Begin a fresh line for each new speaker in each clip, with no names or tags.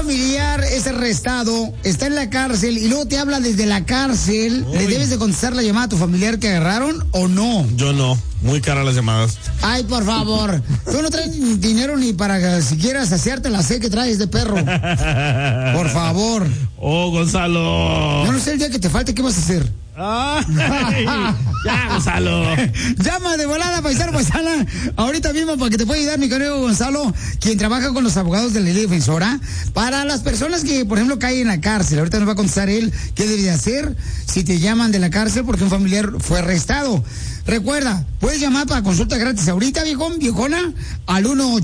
familiar es arrestado, está en la cárcel y luego te habla desde la cárcel, ¿le debes de contestar la llamada a tu familiar que agarraron o no?
Yo no, muy caras las llamadas.
Ay, por favor, tú no traes dinero ni para siquiera saciarte la sed que traes de perro. Por favor.
Oh, Gonzalo.
Yo no sé el día que te falte, ¿qué vas a hacer?
Ay, ya, Gonzalo.
Llama de volada, paisana, ahorita mismo para que te pueda ayudar mi querido Gonzalo, quien trabaja con los abogados de la ley defensora. Para las personas que, por ejemplo, caen en la cárcel, ahorita nos va a contestar él qué debe de hacer si te llaman de la cárcel porque un familiar fue arrestado. Recuerda, puedes llamar para consulta gratis ahorita, viejona, al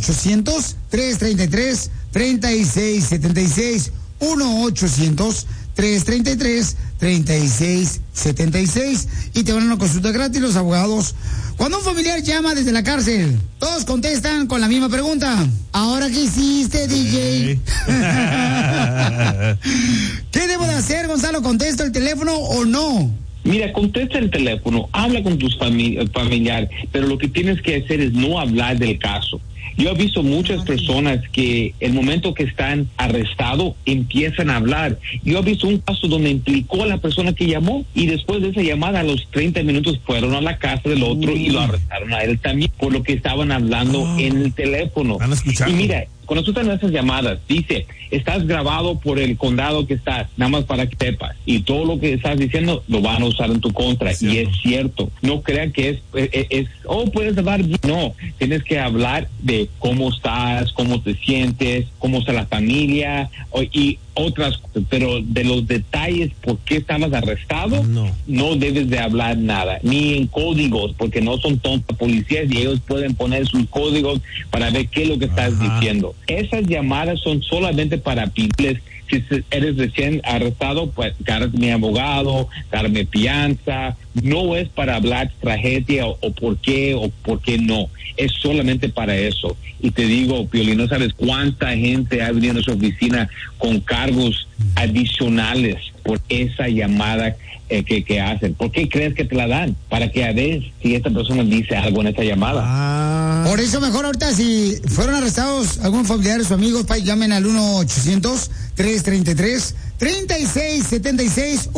1-800-333-3676. 1-800-333-3676 y te van a una consulta gratis los abogados. Cuando un familiar llama desde la cárcel, todos contestan con la misma pregunta. ¿Ahora qué hiciste, DJ? ¿Qué debo de hacer, Gonzalo? ¿Contesto el teléfono o no?
Mira, contesta el teléfono, habla con tus familiares, pero lo que tienes que hacer es no hablar del caso. Yo he visto muchas personas que el momento que están arrestados empiezan a hablar. Yo he visto un caso donde implicó a la persona que llamó y después de esa llamada a los 30 minutos fueron a la casa del otro y lo arrestaron a él también por lo que estaban hablando en el teléfono. Y mira, cuando tú estás en esas llamadas, dice, estás grabado por el condado que estás, nada más para que sepas. Y todo lo que estás diciendo lo van a usar en tu contra. Y es cierto. No crean que puedes hablar bien. No, tienes que hablar de cómo estás, cómo te sientes, cómo está la familia y otras cosas. Pero de los detalles, por qué estabas arrestado, no debes de hablar nada. Ni en códigos, porque no son tontos policías y ellos pueden poner sus códigos para ver qué es lo que estás diciendo. Esas llamadas son solamente para pedirles, si eres recién arrestado, pues dárme mi abogado, darme fianza. No es para hablar tragedia o por qué no. Es solamente para eso. Y te digo, Piolín, no sabes cuánta gente ha venido a su oficina con cargos adicionales por esa llamada que hacen. ¿Por qué crees que te la dan? Para que a ver si esta persona dice algo en esta llamada.
Por eso mejor ahorita, si fueron arrestados algunos familiares o amigos, llamen al 1-800-333-3676,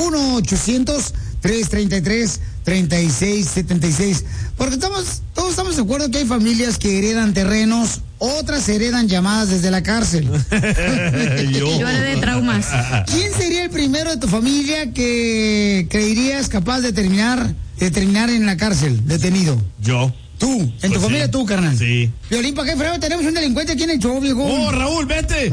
1-800-333-3676. Porque todos estamos de acuerdo que hay familias que heredan terrenos, otras heredan llamadas desde la cárcel.
Yo heredé traumas.
¿Quién sería el primero de tu familia que creerías capaz de terminar en la cárcel, detenido?
Yo.
¿Tú? ¿En tu familia tú, carnal?
Sí.
Violín, ¿para qué frego? Tenemos un delincuente aquí en el show, viejo.
¡Oh, Raúl, vete!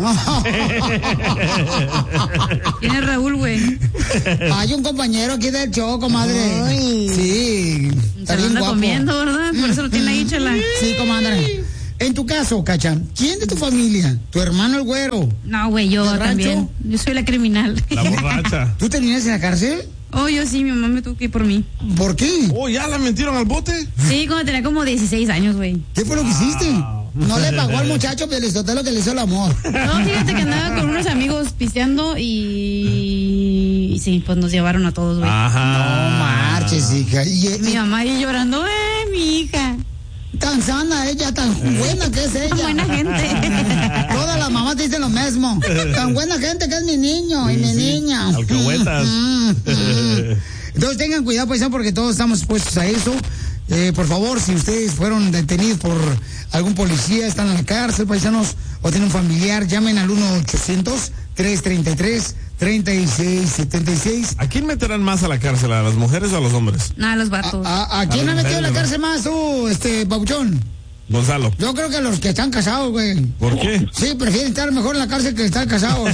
¿Quién es Raúl, güey?
Hay un compañero aquí del show, comadre.
Ay.
Sí.
Se lo anda comiendo, ¿verdad? Por eso lo tiene ahí, chala.
Sí, comadre. En tu caso, Cacha, ¿quién de tu familia? ¿Tu hermano el güero?
No, güey, yo también. Yo soy la criminal.
La borracha.
¿Tú terminaste en la cárcel?
Oh, yo sí, mi mamá me tuvo que ir por mí.
¿Por qué?
Oh, ¿ya la metieron al bote?
Sí, cuando tenía como 16 años, güey.
¿Qué fue lo que hiciste? No le pagó al muchacho Pelizotelo que le hizo el amor.
No, fíjate que andaba con unos amigos pisteando y sí, pues nos llevaron a todos, güey.
No marches, hija.
Mi mamá ahí llorando, mi hija.
Tan sana ella, tan buena que es ella.
Tan buena gente.
Todas las mamás dicen lo mismo. Tan buena gente que es mi niño y mi niña.
Alcahuetas.
Entonces tengan cuidado, paisano, porque todos estamos expuestos a eso. Por favor, si ustedes fueron detenidos por algún policía, están en la cárcel, paisanos, o tienen un familiar, llamen al 1-800-333-3676.
¿A quién meterán más a la cárcel? ¿A las mujeres o a los hombres?
No, a los vatos.
¿A quién ha metido en la cárcel más tú, Pabuchón?
Gonzalo.
Yo creo que a los que están casados, güey.
¿Por qué?
Sí, prefieren estar mejor en la cárcel que estar casados.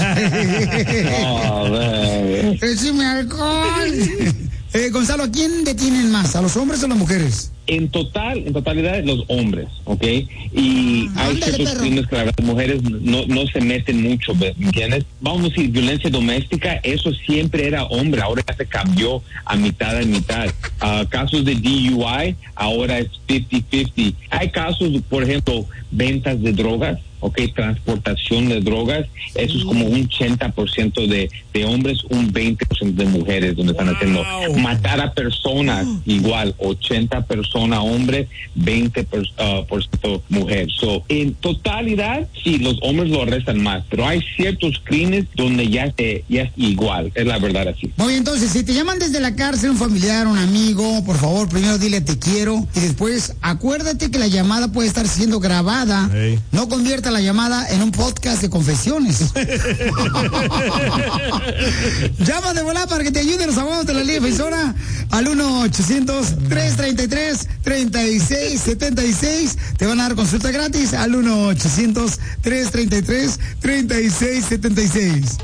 Decime alcohol. Gonzalo, ¿a quién detienen más? ¿A los hombres o a las mujeres?
En totalidad, los hombres, ¿ok? Y hay ciertos crímenes que las mujeres no se meten mucho, ¿me entiendes? Vamos a decir, violencia doméstica, eso siempre era hombre, ahora ya se cambió a mitad. Casos de DUI, ahora es 50-50. Hay casos, por ejemplo, ventas de drogas, ¿ok? Transportación de drogas, eso es como un 80% de hombres, un 20% de mujeres donde están haciendo. Matar a personas, igual, 80 personas hombres, 20% mujer. So, en totalidad, sí, los hombres lo arrestan más, pero hay ciertos crímenes donde ya es igual, es la verdad así.
Muy bien, entonces, si te llaman desde la cárcel, un familiar, un amigo, por favor, primero dile te quiero y después acuérdate que la llamada puede estar siendo grabada.
Hey.
No convierta la llamada en un podcast de confesiones. Llama de volada para que te ayuden los abogados de la Liga Defensora al 1-800-333-3676. Te van a dar consulta gratis al 1-800-333-3676.